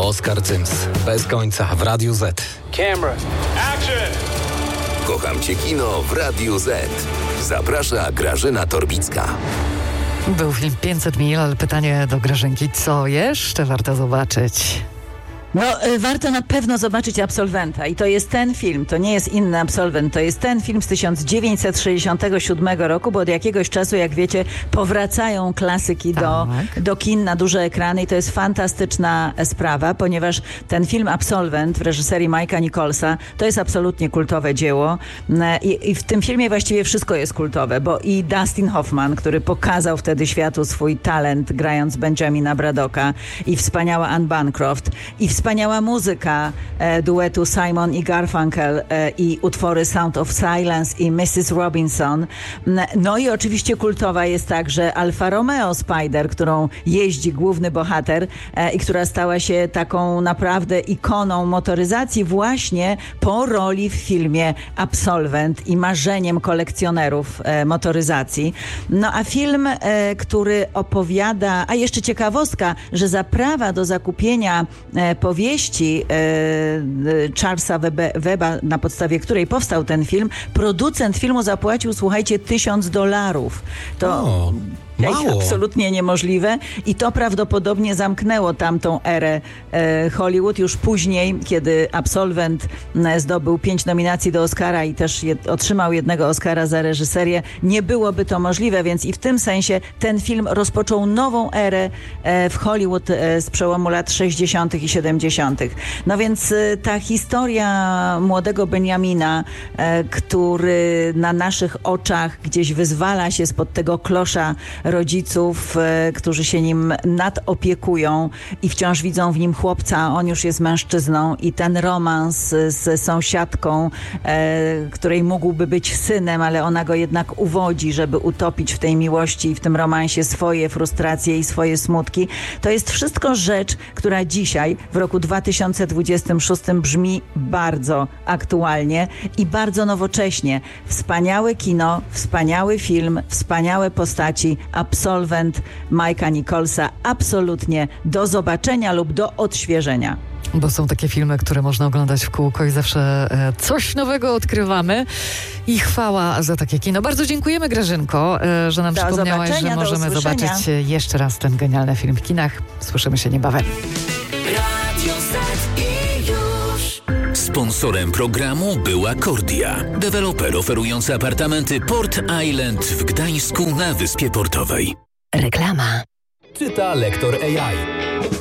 Oskar Cyms. Bez końca w Radiu Z. Camera. Action! Kocham Cię kino w Radiu Z. Zaprasza Grażyna Torbicka. Był film 500 mil, ale pytanie do Grażynki, co jeszcze warto zobaczyć? No, warto na pewno zobaczyć Absolwenta i to jest ten film, to nie jest inny Absolwent, to jest ten film z 1967 roku, bo od jakiegoś czasu, jak wiecie, powracają klasyki do kin na duże ekrany i to jest fantastyczna sprawa, ponieważ ten film Absolwent w reżyserii Mike'a Nicholsa to jest absolutnie kultowe dzieło i w tym filmie właściwie wszystko jest kultowe, bo i Dustin Hoffman, który pokazał wtedy światu swój talent grając Benjamina Braddocka, i wspaniała Anne Bancroft, i wspaniała muzyka duetu Simon i Garfunkel i utwory Sound of Silence i Mrs. Robinson. No i oczywiście kultowa jest także Alfa Romeo Spider, którą jeździ główny bohater i która stała się taką naprawdę ikoną motoryzacji właśnie po roli w filmie Absolwent i marzeniem kolekcjonerów motoryzacji. No a film, który opowiada, a jeszcze ciekawostka, że za prawa do zakupienia powieści Charlesa Webba, na podstawie której powstał ten film, producent filmu zapłacił, słuchajcie, $1000. To absolutnie niemożliwe i to prawdopodobnie zamknęło tamtą erę Hollywood. Już później, kiedy Absolwent zdobył 5 nominacji do Oscara i też otrzymał 1 Oscara za reżyserię, nie byłoby to możliwe, więc i w tym sensie ten film rozpoczął nową erę w Hollywood z przełomu lat 60. i 70. No więc ta historia młodego Benjamina, który na naszych oczach gdzieś wyzwala się spod tego klosza rodziców, którzy się nim nadopiekują i wciąż widzą w nim chłopca, a on już jest mężczyzną, i ten romans z sąsiadką, której mógłby być synem, ale ona go jednak uwodzi, żeby utopić w tej miłości i w tym romansie swoje frustracje i swoje smutki. To jest wszystko rzecz, która dzisiaj w roku 2026 brzmi bardzo aktualnie i bardzo nowocześnie. Wspaniałe kino, wspaniały film, wspaniałe postaci. Absolwent Mike'a Nicholsa absolutnie do zobaczenia lub do odświeżenia. Bo są takie filmy, które można oglądać w kółko i zawsze coś nowego odkrywamy. I chwała za takie kino. Bardzo dziękujemy, Grażynko, że nam przypomniałaś, że możemy zobaczyć jeszcze raz ten genialny film w kinach. Słyszymy się niebawem. Sponsorem programu była Kordia, deweloper oferujący apartamenty Port Island w Gdańsku na Wyspie Portowej. Reklama. Czyta lektor AI.